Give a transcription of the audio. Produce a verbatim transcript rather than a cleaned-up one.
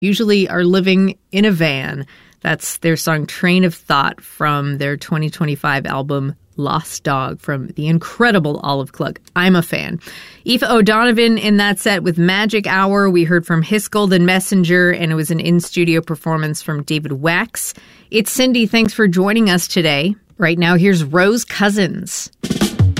usually are living in a van. That's their song Train of Thought from their twenty twenty-five album Lost Dog from the incredible Olive Clug. I'm a fan. Aoife O'Donovan in that set with Magic Hour. We heard from Hiss Golden Messenger, and it was an in-studio performance from David Wax. It's Cindy. Thanks for joining us today. Right now, here's Rose Cousins.